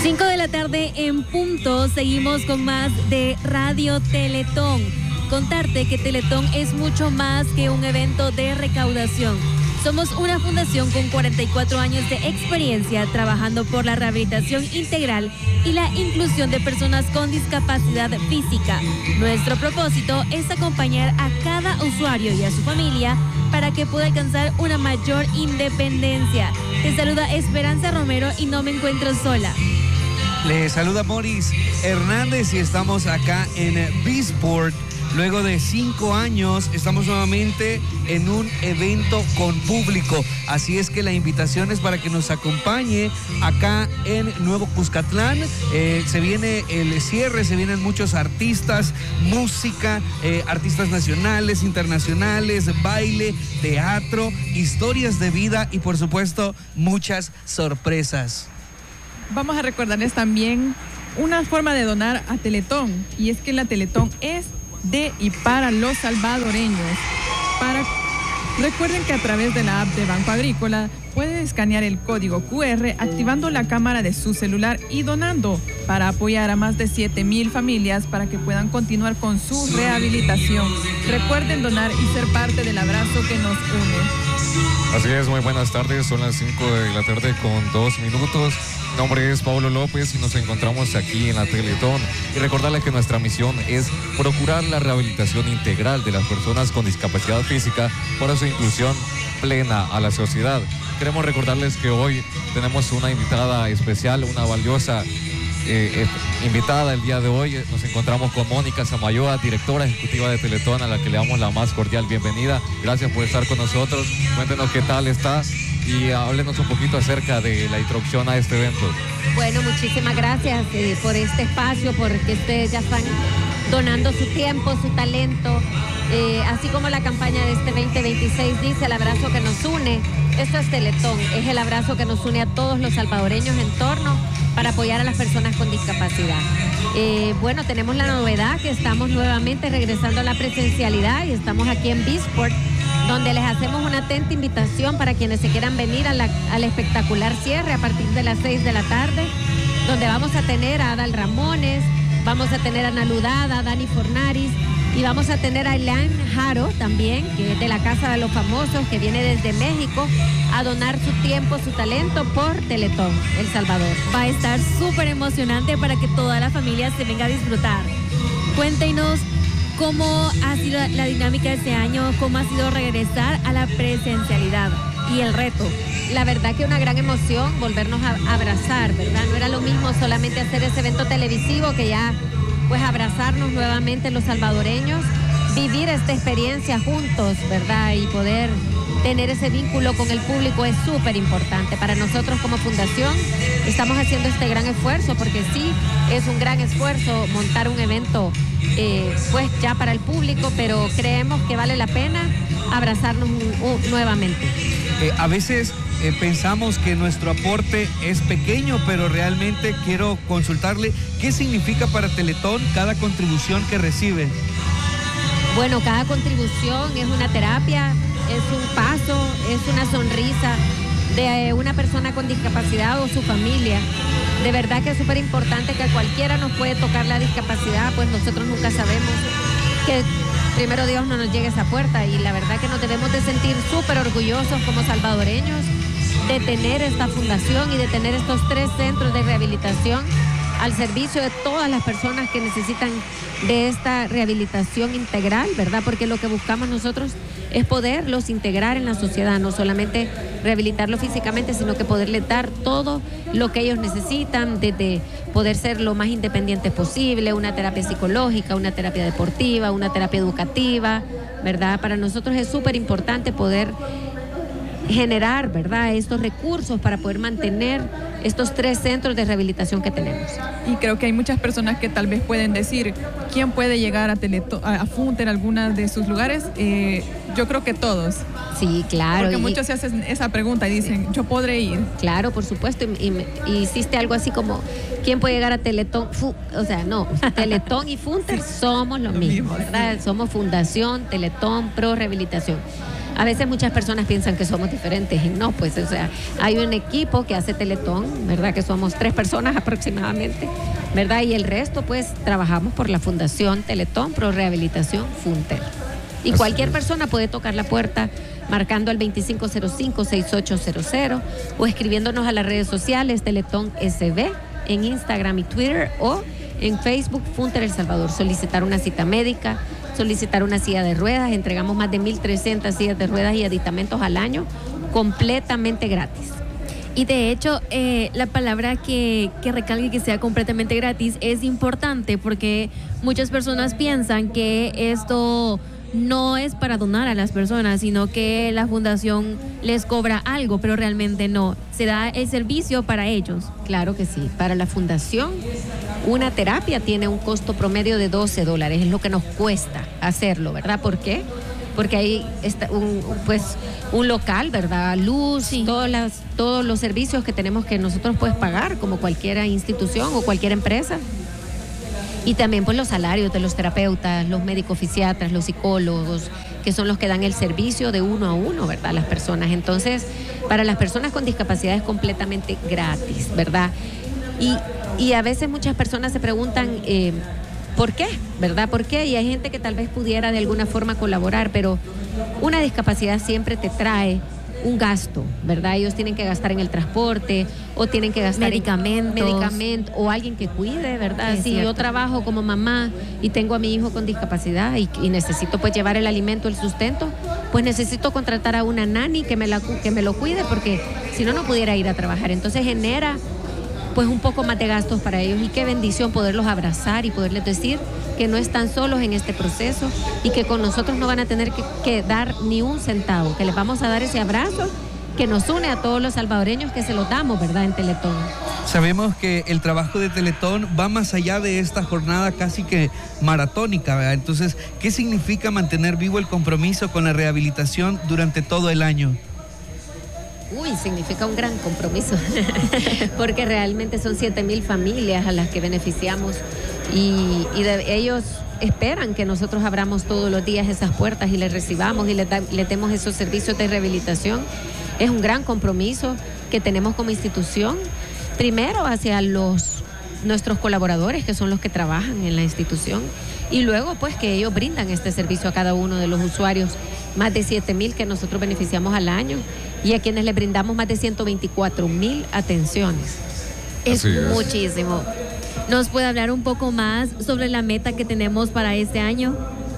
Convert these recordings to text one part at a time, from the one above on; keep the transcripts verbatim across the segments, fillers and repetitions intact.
cinco de la tarde en punto, seguimos con más de Radio Teletón. Contarte que Teletón es mucho más que un evento de recaudación. Somos una fundación con cuarenta y cuatro años de experiencia trabajando por la rehabilitación integral y la inclusión de personas con discapacidad física. Nuestro propósito es acompañar a cada usuario y a su familia para que pueda alcanzar una mayor independencia. Te saluda Esperanza Romero y no me encuentro sola. Le saluda Moris Hernández y estamos acá en B-Sport. Luego de cinco años estamos nuevamente en un evento con público. Así es que la invitación es para que nos acompañe acá en Nuevo Cuscatlán. Eh, se viene el cierre, se vienen muchos artistas, música, eh, artistas nacionales, internacionales, baile, teatro, historias de vida y por supuesto muchas sorpresas. Vamos a recordarles también una forma de donar a Teletón, y es que la Teletón es de y para los salvadoreños. Para... Recuerden que a través de la app de Banco Agrícola pueden escanear el código cu erre activando la cámara de su celular y donando para apoyar a más de siete mil familias para que puedan continuar con su rehabilitación. Recuerden donar y ser parte del abrazo que nos une. Así es, muy buenas tardes, son las cinco de la tarde con dos minutos. Mi nombre es Pablo López y nos encontramos aquí en la Teletón. Y recordarles que nuestra misión es procurar la rehabilitación integral de las personas con discapacidad física para su inclusión plena a la sociedad. Queremos recordarles que hoy tenemos una invitada especial, una valiosa eh, invitada el día de hoy. Nos encontramos con Mónica Samayoa, directora ejecutiva de Teletón, a la que le damos la más cordial bienvenida. Gracias por estar con nosotros. Cuéntenos qué tal está y háblenos un poquito acerca de la introducción a este evento. Bueno, muchísimas gracias eh, por este espacio, porque ustedes ya están donando su tiempo, su talento, eh, así como la campaña de este veinte veintiséis dice, el abrazo que nos une. Esto es Teletón, es el abrazo que nos une a todos los salvadoreños en torno para apoyar a las personas con discapacidad. Eh, bueno, tenemos la novedad que estamos nuevamente regresando a la presencialidad y estamos aquí en B-Sport, donde les hacemos una atenta invitación para quienes se quieran venir a la, al espectacular cierre a partir de las seis de la tarde, donde vamos a tener a Adal Ramones, vamos a tener a Ana Ludada, a Dani Fornaris, y vamos a tener a Elaine Jaro también, que es de la Casa de los Famosos, que viene desde México a donar su tiempo, su talento por Teletón, El Salvador. Va a estar súper emocionante para que toda la familia se venga a disfrutar. Cuéntenos cómo ha sido la dinámica de este año, cómo ha sido regresar a la presencialidad y el reto. La verdad que una gran emoción volvernos a abrazar, ¿verdad? No era lo mismo solamente hacer ese evento televisivo que ya pues abrazarnos nuevamente los salvadoreños, vivir esta experiencia juntos, ¿verdad? Y poder tener ese vínculo con el público es súper importante. Para nosotros como fundación estamos haciendo este gran esfuerzo, porque sí, es un gran esfuerzo montar un evento eh, pues ya para el público, pero creemos que vale la pena abrazarnos uh, uh, nuevamente. Eh, a veces eh, pensamos que nuestro aporte es pequeño, pero realmente quiero consultarle qué significa para Teletón cada contribución que recibe. Bueno, cada contribución es una terapia, es un paso, es una sonrisa de una persona con discapacidad o su familia. De verdad que es súper importante que a cualquiera nos puede tocar la discapacidad, pues nosotros nunca sabemos que primero Dios no nos llegue a esa puerta, y la verdad que nos debemos de sentir súper orgullosos como salvadoreños de tener esta fundación y de tener estos tres centros de rehabilitación al servicio de todas las personas que necesitan de esta rehabilitación integral, ¿verdad? Porque lo que buscamos nosotros es poderlos integrar en la sociedad, no solamente rehabilitarlos físicamente, sino que poderles dar todo lo que ellos necesitan, desde poder ser lo más independientes posible, una terapia psicológica, una terapia deportiva, una terapia educativa, ¿verdad? Para nosotros es súper importante poder generar, ¿verdad?, estos recursos para poder mantener estos tres centros de rehabilitación que tenemos. Y creo que hay muchas personas que tal vez pueden decir, ¿quién puede llegar a, Teleto a, a Funter, algunas de sus lugares? Eh, yo creo que todos. Sí, claro. Porque y, muchos se hacen esa pregunta y dicen, yo podré ir. Claro, por supuesto. Y, y, y hiciste algo así como, ¿quién puede llegar a Teletón? Fu o sea, no, Teletón y Funter somos lo, lo mismo, mismo, ¿verdad? Sí. Somos Fundación Teletón Pro Rehabilitación. A veces muchas personas piensan que somos diferentes y no, pues, o sea, hay un equipo que hace Teletón, ¿verdad? Que somos tres personas aproximadamente, ¿verdad? Y el resto, pues, trabajamos por la Fundación Teletón Pro Rehabilitación Funter. Y Así cualquier es. persona puede tocar la puerta marcando al veinticinco cero cinco, sesenta y ocho cero cero o escribiéndonos a las redes sociales Teletón S B en Instagram y Twitter o en Facebook Funter El Salvador. Solicitar una cita médica, solicitar una silla de ruedas. Entregamos más de mil trescientas sillas de ruedas y aditamentos al año completamente gratis. Y de hecho, eh, la palabra que, que recalque que sea completamente gratis es importante porque muchas personas piensan que esto no es para donar a las personas, sino que la fundación les cobra algo, pero realmente no. Se da el servicio para ellos. Claro que sí. Para la fundación, una terapia tiene un costo promedio de doce dólares. Es lo que nos cuesta hacerlo, ¿verdad? ¿Por qué? Porque hay está un, pues, un local, ¿verdad? Luz, Sí. todas las, todos los servicios que tenemos que nosotros pues pagar, como cualquier institución o cualquier empresa. Y también pues los salarios de los terapeutas, los médicos fisiatras, los psicólogos, que son los que dan el servicio de uno a uno, ¿verdad? A las personas. Entonces, para las personas con discapacidad es completamente gratis, ¿verdad? Y, y a veces muchas personas se preguntan, eh, ¿por qué? ¿Verdad? ¿Por qué? Y hay gente que tal vez pudiera de alguna forma colaborar, pero una discapacidad siempre te trae un gasto, ¿verdad? Ellos tienen que gastar en el transporte o tienen que gastar Medicamentos. en medicamentos o alguien que cuide, ¿verdad? Es Si yo cierto. trabajo como mamá y tengo a mi hijo con discapacidad y, y necesito pues llevar el alimento, el sustento, pues necesito contratar a una nani que me, la, cu- que me lo cuide porque si no, no pudiera ir a trabajar. Entonces genera pues un poco más de gastos para ellos y qué bendición poderlos abrazar y poderles decir que no están solos en este proceso y que con nosotros no van a tener que, que dar ni un centavo, que les vamos a dar ese abrazo que nos une a todos los salvadoreños que se los damos, ¿verdad? En Teletón. Sabemos que el trabajo de Teletón va más allá de esta jornada casi que maratónica, ¿verdad? Entonces, ¿qué significa mantener vivo el compromiso con la rehabilitación durante todo el año? Uy, significa un gran compromiso, porque realmente son siete mil familias a las que beneficiamos y, y de, ellos esperan que nosotros abramos todos los días esas puertas y les recibamos y les, da, les demos esos servicios de rehabilitación. Es un gran compromiso que tenemos como institución, primero hacia los nuestros colaboradores, que son los que trabajan en la institución, y luego pues que ellos brindan este servicio a cada uno de los usuarios, más de siete mil que nosotros beneficiamos al año y a quienes les brindamos más de ciento veinticuatro mil atenciones. Es Así es. muchísimo. ¿Nos puede hablar un poco más sobre la meta que tenemos para este año?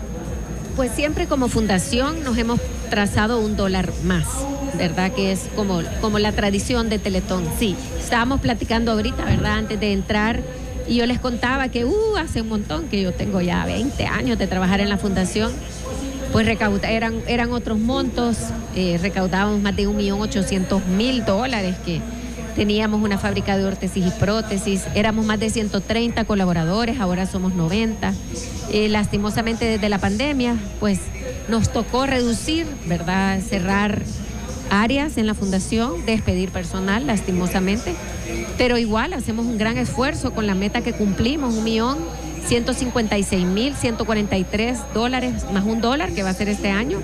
Pues siempre como fundación nos hemos trazado un dólar más, ¿verdad? Que es como, como la tradición de Teletón. Sí, estábamos platicando ahorita, ¿verdad? Antes de entrar y yo les contaba que uh, hace un montón, que yo tengo ya veinte años de trabajar en la fundación, pues recauda, eran, eran otros montos, eh, recaudábamos más de un millón ochocientos mil dólares que teníamos una fábrica de órtesis y prótesis, éramos más de ciento treinta colaboradores, ahora somos noventa. Eh, lastimosamente desde la pandemia, pues nos tocó reducir, ¿verdad? Cerrar áreas en la fundación, despedir personal, lastimosamente, pero igual hacemos un gran esfuerzo con la meta que cumplimos, un millón ciento cincuenta y seis mil ciento cuarenta y tres dólares más un dólar que va a ser este año.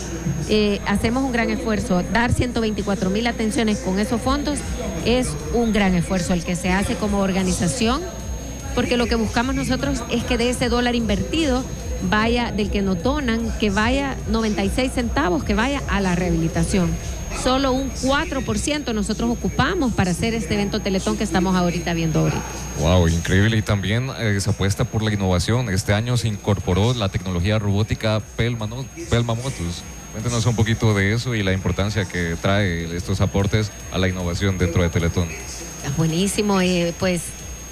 Eh, hacemos un gran esfuerzo. Dar ciento veinticuatro mil atenciones con esos fondos es un gran esfuerzo el que se hace como organización, porque lo que buscamos nosotros es que de ese dólar invertido vaya, del que nos donan, que vaya noventa y seis centavos, que vaya a la rehabilitación. Solo un cuatro por ciento nosotros ocupamos para hacer este evento Teletón que estamos ahorita viendo ahorita. Wow, increíble. Y también eh, se apuesta por la innovación. Este año se incorporó la tecnología robótica Pelma, ¿no? Pelma Motus. Cuéntanos un poquito de eso y la importancia que trae estos aportes a la innovación dentro de Teletón. Buenísimo, eh, pues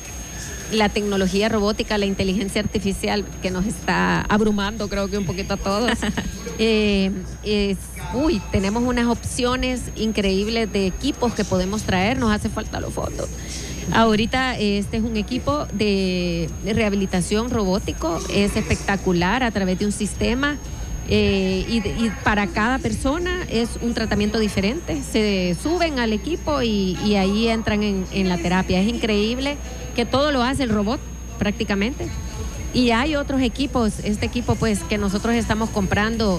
la tecnología robótica, la inteligencia artificial que nos está abrumando, creo que un poquito a todos. eh, es, uy, tenemos unas opciones increíbles de equipos que podemos traer, nos hace falta los fondos. Ahorita este es un equipo de, de rehabilitación robótico, es espectacular a través de un sistema. Eh, y, y para cada persona es un tratamiento diferente. Se suben al equipo y, y ahí entran en, en la terapia. Es increíble que todo lo hace el robot prácticamente. Y hay otros equipos, este equipo pues que nosotros estamos comprando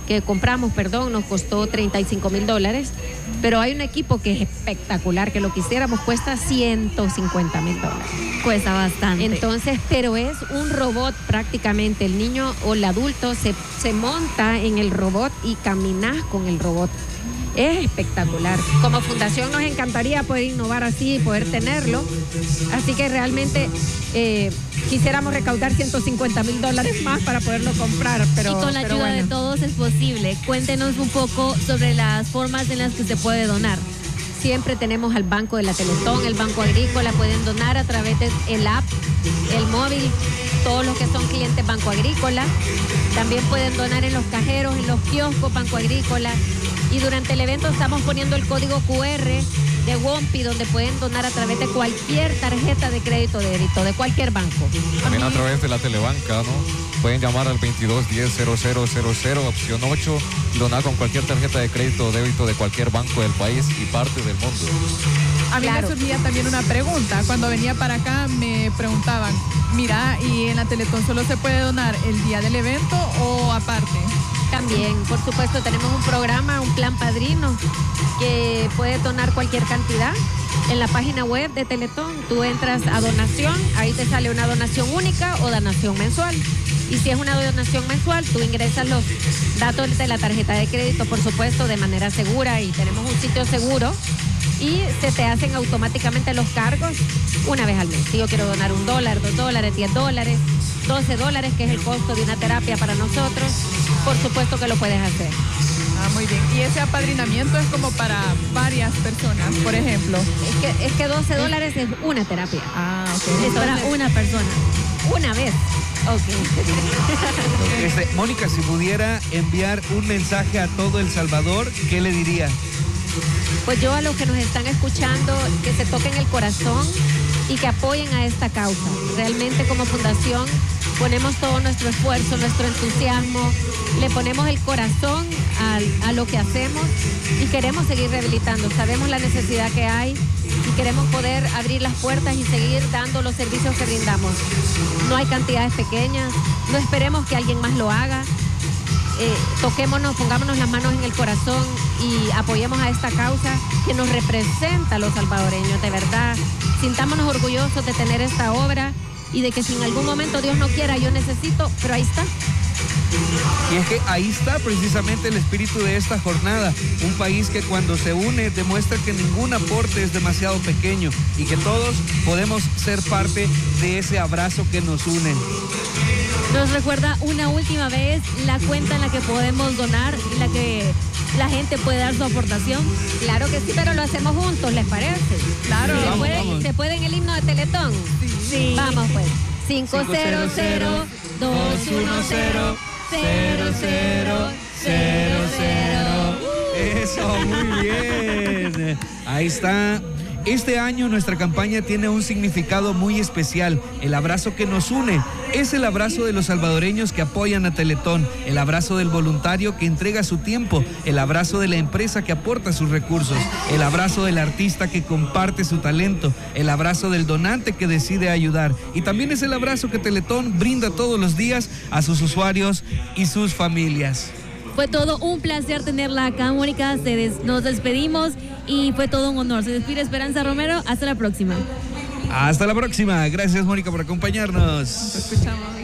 que compramos, perdón, nos costó treinta y cinco mil dólares, pero hay un equipo que es espectacular, que lo quisiéramos, cuesta ciento cincuenta mil dólares. Cuesta bastante. Entonces, pero es un robot prácticamente. El niño o el adulto se, se monta en el robot y caminas con el robot. Es espectacular. Como fundación nos encantaría poder innovar así y poder tenerlo. Así que realmente eh, quisiéramos recaudar ciento cincuenta mil dólares más para poderlo comprar. Pero, y con la pero ayuda bueno. de todos es posible. Cuéntenos un poco sobre las formas en las que se puede donar. Siempre tenemos al Banco de la Teletón, el Banco Agrícola, pueden donar a través del app, el móvil, todos los que son clientes Banco Agrícola. También pueden donar en los cajeros, en los kioscos Banco Agrícola. Y durante el evento estamos poniendo el código cu erre de WOMPI, donde pueden donar a través de cualquier tarjeta de crédito de débito, de cualquier banco. También a través de la Telebanca, ¿no? Pueden llamar al veintidós diez cero cero cero cero, opción ocho, y donar con cualquier tarjeta de crédito o débito de cualquier banco del país y parte del mundo. A mí Claro. me surgía también una pregunta. Cuando venía para acá me preguntaban, mira, ¿y en la Teletón solo se puede donar el día del evento o aparte? También, por supuesto, tenemos un programa, un plan padrino, que puedes donar cualquier cantidad. En la página web de Teletón, tú entras a donación, ahí te sale una donación única o donación mensual. Y si es una donación mensual, tú ingresas los datos de la tarjeta de crédito, por supuesto, de manera segura, y tenemos un sitio seguro, y se te hacen automáticamente los cargos una vez al mes. Si yo quiero donar un dólar, dos dólares, diez dólares, doce dólares, que es el costo de una terapia para nosotros, por supuesto que lo puedes hacer. Ah, muy bien. Y ese apadrinamiento es como para varias personas, por ejemplo. Es que, es que doce dólares es una terapia, Ah, ok. Es para una persona. una vez. Ok. Este, Mónica, si pudiera enviar un mensaje a todo El Salvador, ¿qué le diría? Pues yo a los que nos están escuchando, que se toquen el corazón y que apoyen a esta causa. Realmente como fundación ponemos todo nuestro esfuerzo, nuestro entusiasmo, le ponemos el corazón a, a lo que hacemos y queremos seguir rehabilitando. Sabemos la necesidad que hay y queremos poder abrir las puertas y seguir dando los servicios que brindamos. No hay cantidades pequeñas, no esperemos que alguien más lo haga. Eh, toquémonos, pongámonos las manos en el corazón y apoyemos a esta causa que nos representa a los salvadoreños, de verdad. Sintámonos orgullosos de tener esta obra y de que si en algún momento Dios no quiera, yo necesito, pero ahí está. Y es que ahí está precisamente el espíritu de esta jornada. Un país que cuando se une demuestra que ningún aporte es demasiado pequeño y que todos podemos ser parte de ese abrazo que nos une. Nos recuerda una última vez la cuenta en la que podemos donar, en la que la gente puede dar su aportación. Claro que sí, pero lo hacemos juntos, ¿les parece? Claro. ¿Se, Vamos, puede, vamos. ¿Se puede en el himno de Teletón? Sí. Vamos pues. cinco cero cero, dos uno cero, cero cero, cero cero. Eso, muy bien. Ahí está. Este año nuestra campaña tiene un significado muy especial. El abrazo que nos une es el abrazo de los salvadoreños que apoyan a Teletón, el abrazo del voluntario que entrega su tiempo, el abrazo de la empresa que aporta sus recursos, el abrazo del artista que comparte su talento, el abrazo del donante que decide ayudar. Y también es el abrazo que Teletón brinda todos los días a sus usuarios y sus familias. Fue todo un placer tenerla acá, Mónica. Se des- nos despedimos y fue todo un honor. Se despide Esperanza Romero. Hasta la próxima. Hasta la próxima. Gracias, Mónica, por acompañarnos. Nos escuchamos.